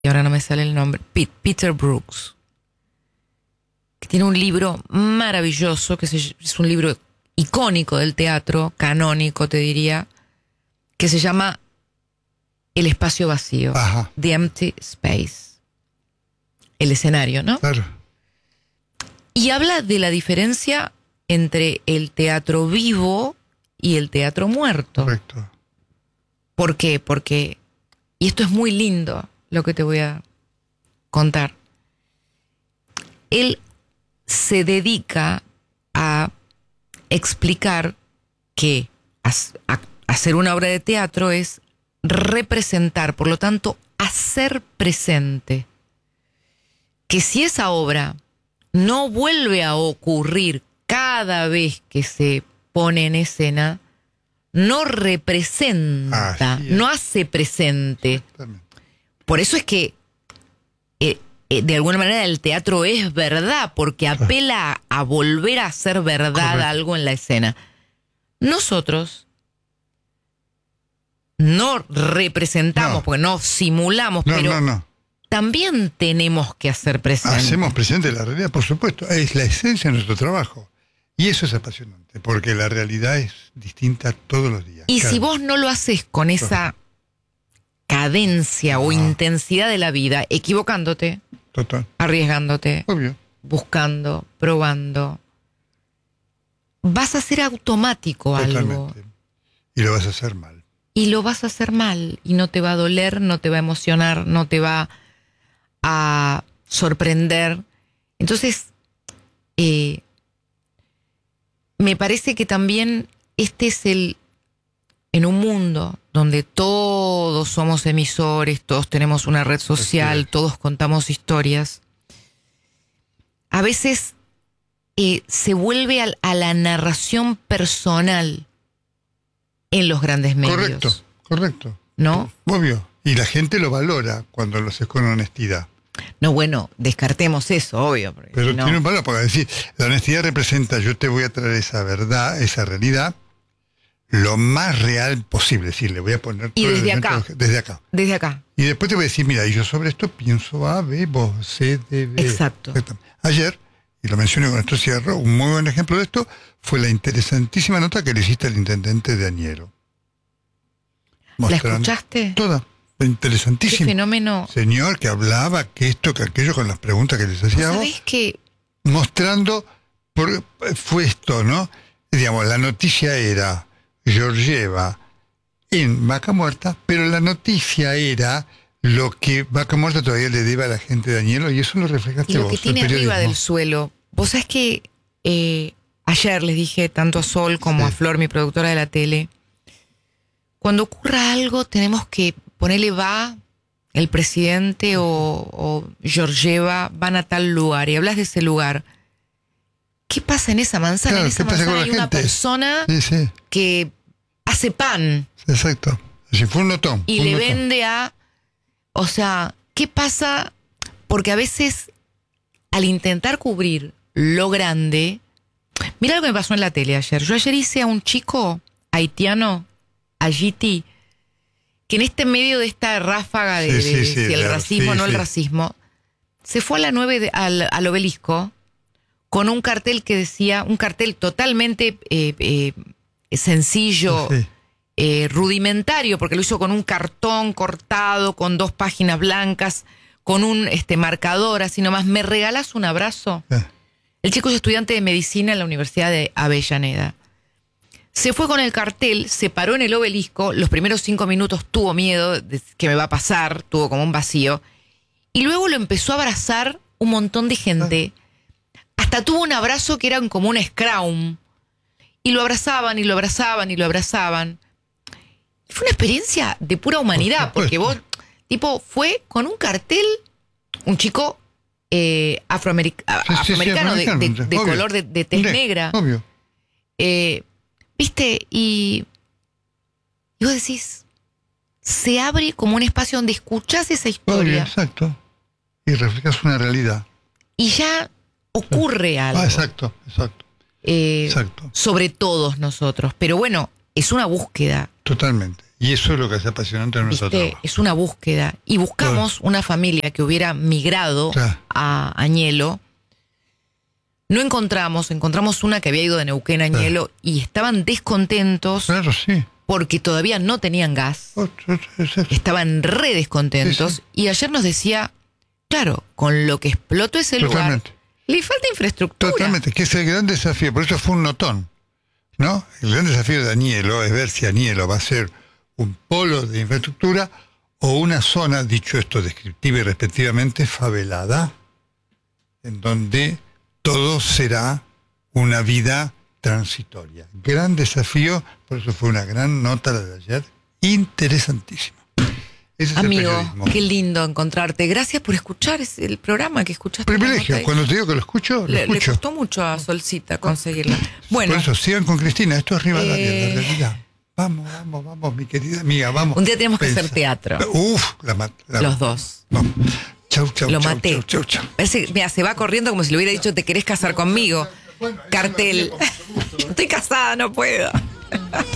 y ahora no me sale el nombre, Peter Brooks, que tiene un libro maravilloso, es un libro icónico del teatro, canónico te diría, que se llama El espacio vacío. Ajá. The Empty Space. El escenario, ¿no? Claro. Y habla de la diferencia entre el teatro vivo y el teatro muerto. Correcto. ¿Por qué? Porque, y esto es muy lindo lo que te voy a contar, él se dedica a explicar que hacer una obra de teatro es representar, por lo tanto, hacer presente. Que si esa obra no vuelve a ocurrir cada vez que se pone en escena, no representa, no hace presente. Por eso es que de alguna manera el teatro es verdad, porque apela a volver a hacer verdad algo en la escena. Nosotros no representamos, porque no simulamos, pero también tenemos que hacer presente. Hacemos presente la realidad, por supuesto. Es la esencia de nuestro trabajo. Y eso es apasionante, porque la realidad es distinta todos los días. Y si vos no lo haces con esa cadencia o intensidad de la vida, equivocándote, arriesgándote, obvio, buscando, probando, vas a hacer automático algo. Y lo vas a hacer mal. Y lo vas a hacer mal. Y no te va a doler, no te va a emocionar, no te va a sorprender. Entonces, me parece que también este es en un mundo donde todos somos emisores, todos tenemos una red social, todos contamos historias. A veces se vuelve a la narración personal en los grandes medios. Correcto. ¿No? Obvio. Y la gente lo valora cuando lo haces con honestidad. No, bueno, descartemos eso, obvio. Pero tiene un valor, porque decir, la honestidad representa, yo te voy a traer esa verdad, esa realidad, lo más real posible. Es decir, le voy a poner y desde acá. Desde acá. Y después te voy a decir, mira, y yo sobre esto pienso A, B, vos, C, D, B. Exacto. Ayer, y lo mencioné con esto cierro, un muy buen ejemplo de esto fue la interesantísima nota que le hiciste al intendente de Añelo. ¿La escuchaste? Toda. Interesantísimo. Qué fenómeno. Señor, que hablaba, que esto, que aquello, con las preguntas que les hacía. ¿Sabés qué? Mostrando, fue esto, ¿no? Digamos, la noticia era Georgieva en Vaca Muerta, pero la noticia era lo que Vaca Muerta todavía le debe a la gente de Añelo, y eso lo reflejaste vos. Y lo que tiene arriba del suelo. Vos sabés que ayer les dije tanto a Sol como a Flor, mi productora de la tele, cuando ocurra algo tenemos que ponerle va el presidente o Georgieva van a tal lugar y hablas de ese lugar. ¿Qué pasa en esa manzana? Claro, en esa manzana hay una persona que hace pan. Exacto. Si fue un notón. Y le vende a... O sea, ¿qué pasa? Porque a veces al intentar cubrir lo grande... Mira lo que me pasó en la tele ayer. Yo ayer hice a un chico haitiano, Haiti, que en este medio de esta ráfaga de si el racismo o no el racismo, se fue a la 9 al obelisco con un cartel que decía, un cartel totalmente sencillo, rudimentario, porque lo hizo con un cartón cortado, con 2 páginas blancas, con un marcador, así nomás, ¿me regalás un abrazo? El chico es estudiante de medicina en la Universidad de Avellaneda. Se fue con el cartel, se paró en el obelisco, los primeros 5 minutos tuvo miedo de que me va a pasar, tuvo como un vacío, y luego lo empezó a abrazar un montón de gente. Hasta tuvo un abrazo que era como un scrum, y lo abrazaban, y lo abrazaban, y lo abrazaban. Fue una experiencia de pura humanidad, porque vos, fue con un cartel, un chico afroamericano de color de tez negra. Obvio. ¿Viste? Y vos decís, se abre como un espacio donde escuchás esa historia. Obvio, exacto. Y reflejas una realidad. Y ya ocurre algo. Exacto. Sobre todos nosotros. Pero bueno, es una búsqueda. Totalmente. Y eso es lo que es apasionante en nuestro ¿viste? trabajo. Es una búsqueda. Y buscamos una familia que hubiera migrado Claro. a Añelo. No encontramos una que había ido de Neuquén a Añelo y estaban descontentos Claro, sí. porque todavía no tenían gas. Estaban re descontentos. Sí, Y ayer nos decía, claro, con lo que explotó ese Totalmente. lugar, le falta infraestructura. Totalmente, que es el gran desafío. Por eso fue un notón, ¿no? El gran desafío de Añelo es ver si Añelo va a ser un polo de infraestructura o una zona, dicho esto descriptiva y respectivamente, favelada, en donde todo será una vida transitoria. Gran desafío, por eso fue una gran nota la de ayer, interesantísima. Ese es Amigo, el periodismo. qué lindo encontrarte. Gracias por escuchar el programa que escuchaste. Privilegio, cuando te digo que lo escucho, lo Le escucho. costó mucho a Solcita conseguirla. Bueno, Por eso, sigan con Cristina, esto es Rivadavia, la realidad. Vamos, mi querida amiga, vamos. un día tenemos que hacer teatro. Uf, Los dos. Vamos. Chau, Lo maté. chau. Mira, se va corriendo como si le hubiera dicho, ¿te querés casar conmigo? Cartel. Estoy casada, no puedo.